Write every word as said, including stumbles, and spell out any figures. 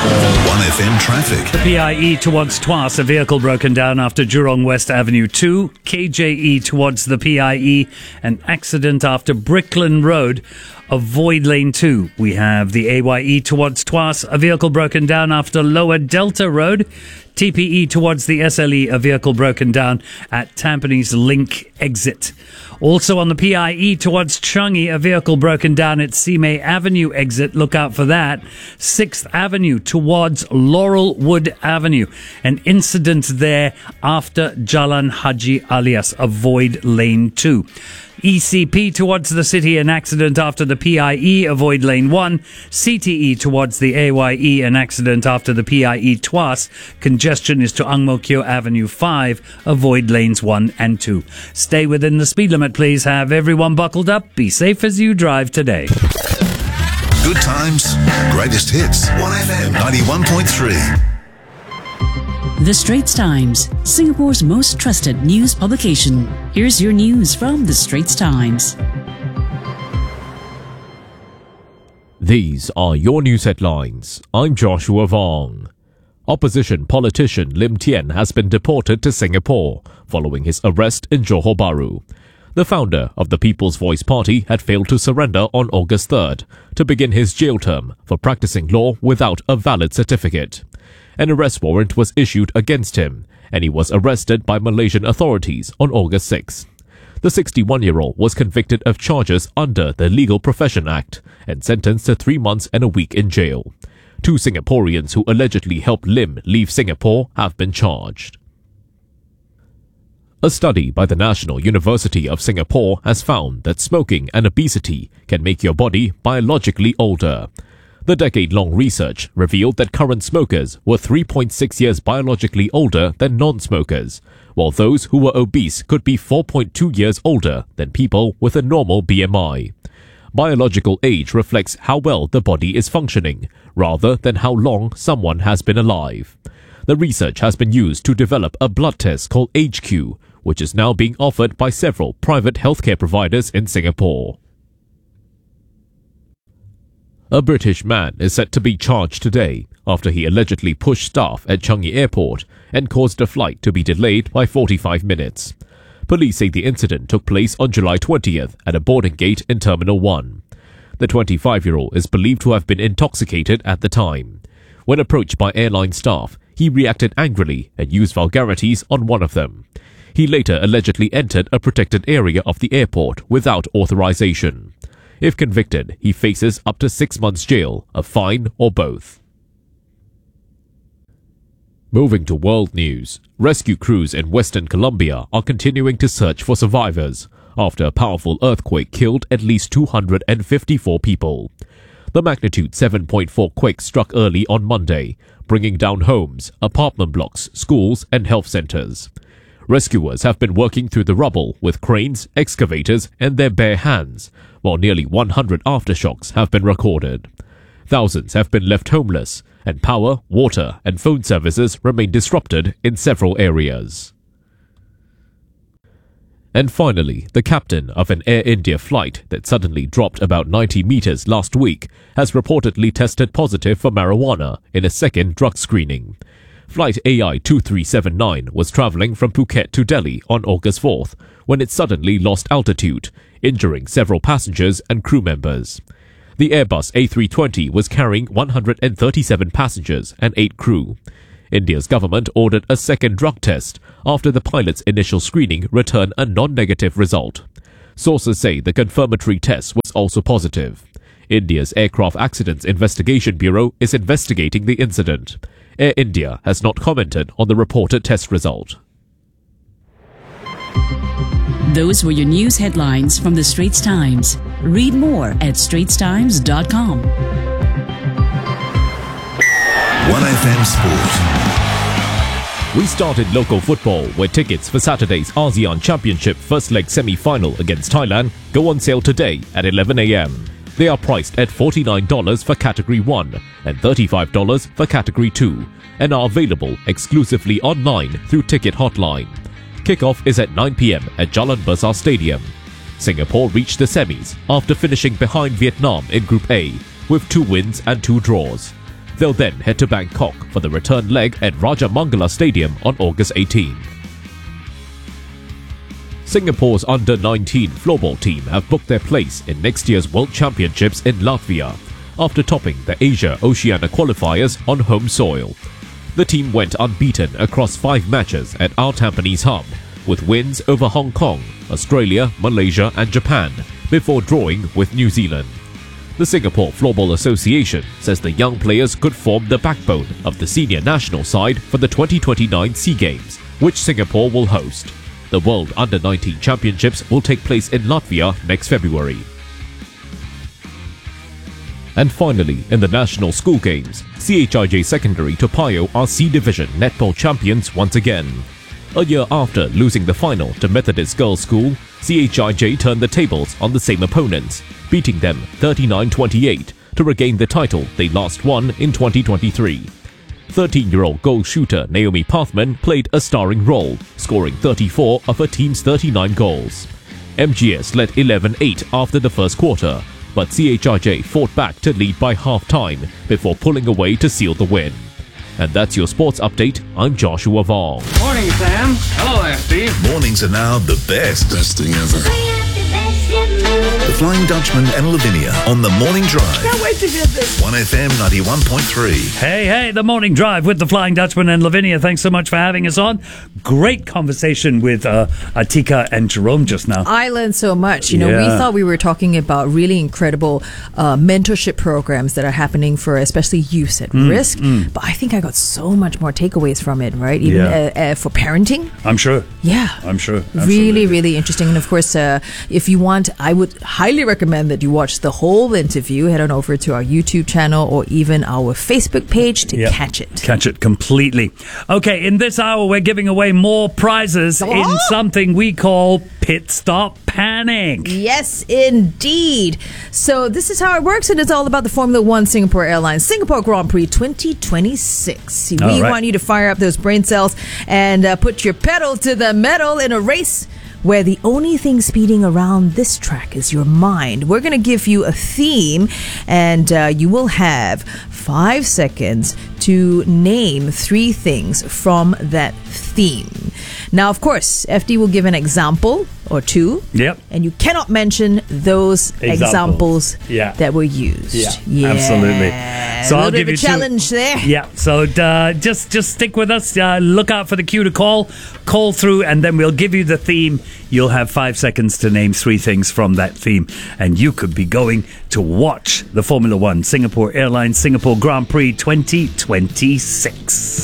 one F M traffic. The P I E towards Tuas, a vehicle broken down after Jurong West Avenue two. K J E towards the P I E, an accident after Bricklin Road. Avoid lane two. We have the A Y E towards Tuas, a vehicle broken down after Lower Delta Road. T P E towards the S L E, a vehicle broken down at Tampines Link exit. Also on the P I E towards Changi, a vehicle broken down at Simei Avenue exit. Look out for that. sixth Avenue towards Laurelwood Avenue. An incident there after Jalan Haji Alias. Avoid lane two. E C P towards the city, an accident after the P I E, avoid lane one. C T E towards the A Y E, an accident after the P I E Tuas. Congestion is to Ang Mo Kio Avenue five, avoid lanes one and two. Stay within the speed limit, please. Have everyone buckled up. Be safe as you drive today. Good times, greatest hits. one F M ninety-one point three. The Straits Times, Singapore's most trusted news publication. Here's your news from The Straits Times. These are your news headlines. I'm Joshua Vong. Opposition politician Lim Tien has been deported to Singapore following his arrest in Johor Bahru. The founder of the People's Voice Party had failed to surrender on August third to begin his jail term for practicing law without a valid certificate. An arrest warrant was issued against him, and he was arrested by Malaysian authorities on August sixth. The sixty-one-year-old was convicted of charges under the Legal Profession Act and sentenced to three months and a week in jail. Two Singaporeans who allegedly helped Lim leave Singapore have been charged. A study by the National University of Singapore has found that smoking and obesity can make your body biologically older. The decade-long research revealed that current smokers were three point six years biologically older than non-smokers, while those who were obese could be four point two years older than people with a normal B M I. Biological age reflects how well the body is functioning, rather than how long someone has been alive. The research has been used to develop a blood test called Age Q, which is now being offered by several private healthcare providers in Singapore. A British man is set to be charged today after he allegedly pushed staff at Changi Airport and caused a flight to be delayed by forty-five minutes. Police say the incident took place on July twentieth at a boarding gate in Terminal one. The twenty-five-year-old is believed to have been intoxicated at the time. When approached by airline staff, he reacted angrily and used vulgarities on one of them. He later allegedly entered a protected area of the airport without authorization. If convicted, he faces up to six months jail, a fine, or both. Moving to world news, rescue crews in Western Colombia are continuing to search for survivors after a powerful earthquake killed at least two hundred fifty-four people. The magnitude seven point four quake struck early on Monday, bringing down homes, apartment blocks, schools, and health centers. Rescuers have been working through the rubble with cranes, excavators, and their bare hands, while nearly one hundred aftershocks have been recorded. Thousands have been left homeless, and power, water, and phone services remain disrupted in several areas. And finally, the captain of an Air India flight that suddenly dropped about ninety meters last week has reportedly tested positive for marijuana in a second drug screening. Flight A I two three seven nine was travelling from Phuket to Delhi on August fourth when it suddenly lost altitude, injuring several passengers and crew members. The Airbus A three twenty was carrying one hundred thirty-seven passengers and eight crew. India's government ordered a second drug test after the pilot's initial screening returned a non-negative result. Sources say the confirmatory test was also positive. India's Aircraft Accidents Investigation Bureau is investigating the incident. Air India has not commented on the reported test result. Those were your news headlines from The Straits Times. Read more at straits times dot com. one F M Sport. We started local football, where tickets for Saturday's ASEAN Championship first leg semi-final against Thailand go on sale today at eleven a m. They are priced at forty-nine dollars for Category one and thirty-five dollars for Category two and are available exclusively online through Ticket Hotline. Kickoff is at nine p m at Jalan Besar Stadium. Singapore reached the semis after finishing behind Vietnam in Group A with two wins and two draws. They'll then head to Bangkok for the return leg at Rajamangala Stadium on August eighteenth. Singapore's under nineteen floorball team have booked their place in next year's World Championships in Latvia after topping the Asia-Oceania qualifiers on home soil. The team went unbeaten across five matches at our Tampines hub, with wins over Hong Kong, Australia, Malaysia and Japan, before drawing with New Zealand. The Singapore Floorball Association says the young players could form the backbone of the senior national side for the twenty twenty-nine SEA Games, which Singapore will host. The World under nineteen Championships will take place in Latvia next February. And finally, in the National School Games, C H I J Secondary Toa Payoh are C Division netball champions once again. A year after losing the final to Methodist Girls' School, C H I J turned the tables on the same opponents, beating them thirty-nine twenty-eight to regain the title they last won in twenty twenty-three. thirteen-year-old goal shooter Naomi Pathman played a starring role, scoring thirty-four of her team's thirty-nine goals. M G S led eleven eight after the first quarter, but C H I J fought back to lead by half-time before pulling away to seal the win. And that's your sports update. I'm Joshua Vong. Morning, Sam. Hello, F D. Mornings are now the best. Best thing ever. The Flying Dutchman and Lavinia on the Morning Drive. Can't wait to hear this. one F M ninety-one point three. Hey, hey, the Morning Drive with the Flying Dutchman and Lavinia. Thanks so much for having us on. Great conversation with uh, Atika and Jerome just now. I learned so much. You know, Yeah. we thought we were talking about really incredible uh, mentorship programs that are happening for especially youths at Mm, risk. But I think I got so much more takeaways from it, right? Even Yeah. uh, uh, for parenting. I'm sure. Yeah. I'm sure. Really, Absolutely. really interesting. And of course, uh, if you want, I would highly recommend that you watch the whole interview. Head on over to our YouTube channel or even our Facebook page to Yep. catch it. Catch it completely. Okay, in this hour, we're giving away more prizes in Oh! something we call Pit Stop Panic. Yes, indeed. So this is how it works, and it's all about the Formula One Singapore Airlines Singapore Grand Prix twenty twenty-six. We All right. want you to fire up those brain cells and uh, put your pedal to the metal in a race where the only thing speeding around this track is your mind. We're going to give you a theme, and uh, you will have five seconds to name three things from that theme. Now, of course, F D will give an example or two. Yep. And you cannot mention those Examples. examples Yeah. that were used. Yeah, absolutely. So a I'll little bit give of a you two- challenge there. Yeah, so uh, just just stick with us. Uh, look out for the cue to call. Call through, and then we'll give you the theme. You'll have five seconds to name three things from that theme, and you could be going to watch the Formula One Singapore Airlines Singapore Grand Prix twenty twenty-six.